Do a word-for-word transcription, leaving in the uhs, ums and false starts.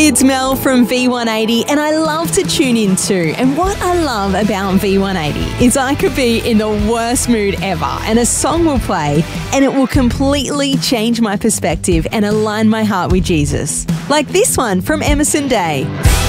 It's Mel from V one eighty, and I love to tune in too. And what I love about V one eighty is I could be in the worst mood ever, and a song will play, and it will completely change my perspective and align my heart with Jesus. Like this one from Emerson Day.